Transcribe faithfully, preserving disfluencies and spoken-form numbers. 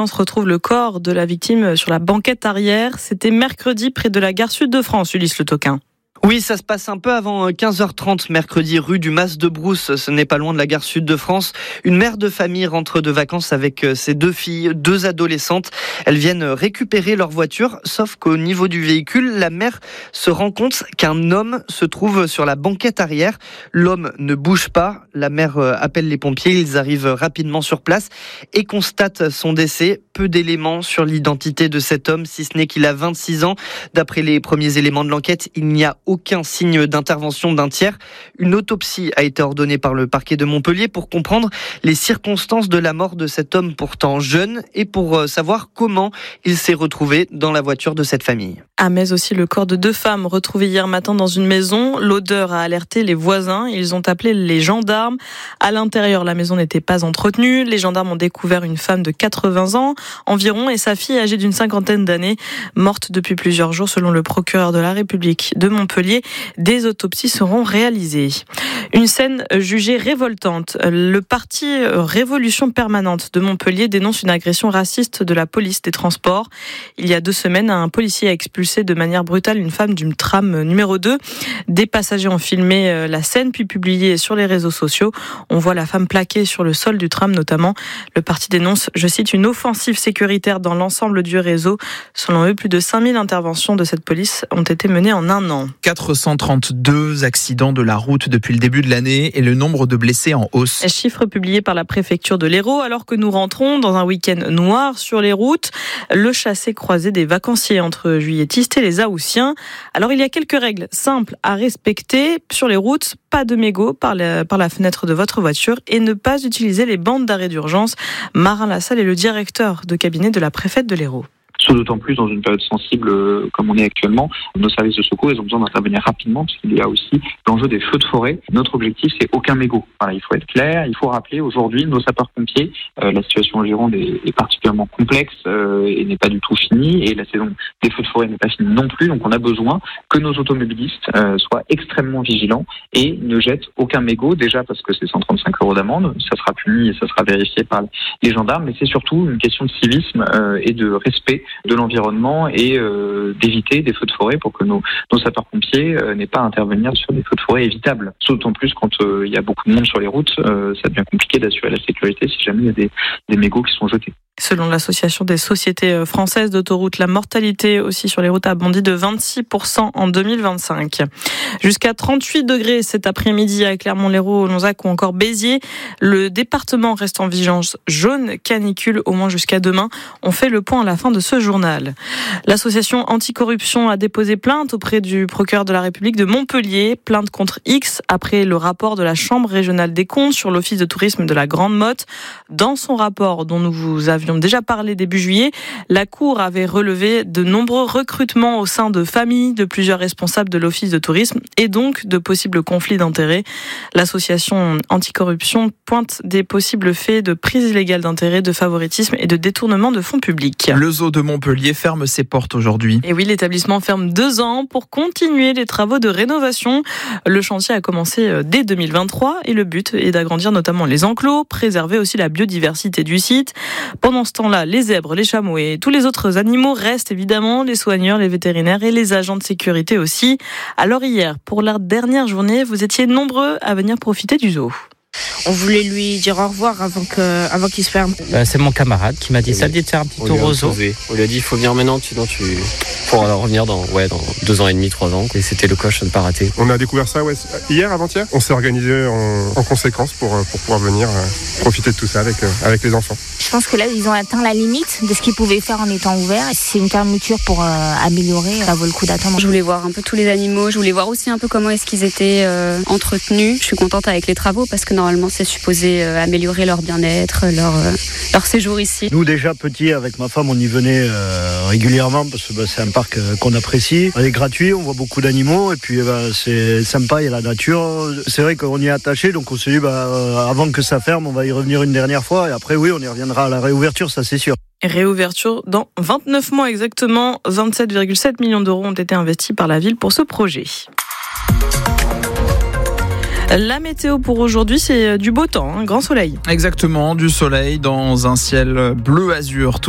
délinquance retrouve le corps de la victime sur la banquette arrière. C'était mercredi près de la gare sud de France, Ulysse Le Toquin. Oui, ça se passe un peu avant quinze heures trente, mercredi, rue du Mas de Brousse. Ce n'est pas loin de la gare sud de France. Une mère de famille rentre de vacances avec ses deux filles, deux adolescentes. Elles viennent récupérer leur voiture, sauf qu'au niveau du véhicule, la mère se rend compte qu'un homme se trouve sur la banquette arrière. L'homme ne bouge pas. La mère appelle les pompiers. Ils arrivent rapidement sur place et constatent son décès. Peu d'éléments sur l'identité de cet homme, si ce n'est qu'il a vingt-six ans. D'après les premiers éléments de l'enquête, il n'y a aucun signe d'intervention d'un tiers. Une autopsie a été ordonnée par le parquet de Montpellier pour comprendre les circonstances de la mort de cet homme pourtant jeune et pour savoir comment il s'est retrouvé dans la voiture de cette famille. À Metz aussi, le corps de deux femmes retrouvées hier matin dans une maison. L'odeur a alerté les voisins. Ils ont appelé les gendarmes. À l'intérieur, la maison n'était pas entretenue. Les gendarmes ont découvert une femme de quatre-vingts ans environ et sa fille âgée d'une cinquantaine d'années, morte depuis plusieurs jours selon le procureur de la République de Montpellier. Des autopsies seront réalisées. Une scène jugée révoltante. Le parti Révolution Permanente de Montpellier dénonce une agression raciste de la police des transports. Il y a deux semaines, un policier a expulsé de manière brutale une femme d'une tram numéro deux. Des passagers ont filmé la scène puis publié sur les réseaux sociaux. On voit la femme plaquée sur le sol du tram notamment. Le parti dénonce, je cite, une offensive sécuritaire dans l'ensemble du réseau. Selon eux, plus de cinq mille interventions de cette police ont été menées en un an. quatre cent trente-deux accidents de la route depuis le début de l'année et le nombre de blessés en hausse. Chiffre publié par la préfecture de l'Hérault alors que nous rentrons dans un week-end noir sur les routes. Le chassé-croisé des vacanciers entre juilletistes et les Haussiens. Alors il y a quelques règles simples à respecter sur les routes. Pas de mégots par la, par la fenêtre de votre voiture et ne pas utiliser les bandes d'arrêt d'urgence. Marin Lassalle est le directeur de cabinet de la préfète de l'Hérault. D'autant plus dans une période sensible euh, comme on est actuellement. Nos services de secours, ils ont besoin d'intervenir rapidement parce qu'il y a aussi l'enjeu des feux de forêt. Notre objectif, c'est aucun mégot. Voilà, il faut être clair, il faut rappeler aujourd'hui nos sapeurs-pompiers. Euh, la situation en Gironde est, est particulièrement complexe euh, et n'est pas du tout finie. Et la saison des feux de forêt n'est pas finie non plus. Donc on a besoin que nos automobilistes euh, soient extrêmement vigilants et ne jettent aucun mégot. Déjà parce que c'est cent trente-cinq euros d'amende, ça sera puni et ça sera vérifié par les gendarmes. Mais c'est surtout une question de civisme euh, et de respect de l'environnement et euh, d'éviter des feux de forêt pour que nos, nos sapeurs-pompiers euh, n'aient pas à intervenir sur des feux de forêt évitables. D'autant plus quand euh, il y a beaucoup de monde sur les routes, euh, ça devient compliqué d'assurer la sécurité si jamais il y a des, des mégots qui sont jetés. Selon l'Association des sociétés françaises d'autoroutes, la mortalité aussi sur les routes a bondi de vingt-six pour cent en deux mille vingt-cinq. Jusqu'à trente-huit degrés cet après-midi à Clermont-Lérault, Lonzac ou encore Béziers. Le département reste en vigilance jaune, canicule au moins jusqu'à demain. On fait le point à la fin de ce journal. L'association anticorruption a déposé plainte auprès du procureur de la République de Montpellier. Plainte contre X après le rapport de la Chambre régionale des comptes sur l'office de tourisme de la Grande Motte. Dans son rapport dont nous vous avions déjà parlé début juillet, la Cour avait relevé de nombreux recrutements au sein de familles de plusieurs responsables de l'office de tourisme et donc de possibles conflits d'intérêts. L'association anticorruption pointe des possibles faits de prise illégale d'intérêts, de favoritisme et de détournement de fonds publics. Le zoo de Montpellier ferme ses portes aujourd'hui. Et oui, l'établissement ferme deux ans pour continuer les travaux de rénovation. Le chantier a commencé dès deux mille vingt-trois et le but est d'agrandir notamment les enclos, préserver aussi la biodiversité du site. Pendant ce temps-là, les zèbres, les chameaux et tous les autres animaux restent évidemment, les soigneurs, les vétérinaires et les agents de sécurité aussi. Alors hier, pour la dernière journée, vous étiez nombreux à venir profiter du zoo. On voulait lui dire au revoir avant que, avant qu'il se ferme. Bah, c'est mon camarade qui m'a dit ça, dit de faire un petit tour au zoo. On lui a dit il faut venir maintenant, sinon tu pourras revenir dans, ouais, dans deux ans et demi, trois ans. Et c'était le coche à ne pas rater. On a découvert ça ouais, hier, avant-hier. On s'est organisé en, en conséquence pour, pour pouvoir venir euh, profiter de tout ça avec, euh, avec les enfants. Je pense que là, ils ont atteint la limite de ce qu'ils pouvaient faire en étant ouverts. C'est une fermeture pour euh, améliorer. Ça vaut le coup d'attendre. Je voulais voir un peu tous les animaux. Je voulais voir aussi un peu comment est-ce qu'ils étaient euh, entretenus. Je suis contente avec les travaux parce que normalement, c'est supposé euh, améliorer leur bien-être, leur, euh, leur séjour ici. Nous, déjà petits, avec ma femme, on y venait euh, régulièrement parce que bah, c'est un parc euh, qu'on apprécie. Il est gratuit, on voit beaucoup d'animaux et puis bah, c'est sympa, il y a la nature. C'est vrai qu'on y est attaché, donc on s'est dit bah, euh, avant que ça ferme, on va y revenir une dernière fois et après oui, on y reviendra à la réouverture, ça c'est sûr. Réouverture dans vingt-neuf mois exactement. vingt-sept virgule sept millions d'euros ont été investis par la ville pour ce projet. La météo pour aujourd'hui, c'est du beau temps, un grand soleil. Exactement, du soleil dans un ciel bleu azur.